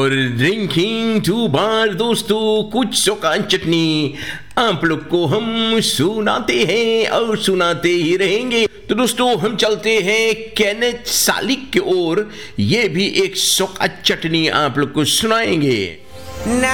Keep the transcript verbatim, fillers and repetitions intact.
और drinking to बार दोस्तों, कुछ शौका चटनी आप लोग को हम सुनाते हैं और सुनाते ही रहेंगे। तो दोस्तों हम चलते हैं केनेथ सालिक की ओर, ये भी एक शौका चटनी आप लोग को सुनाएंगे।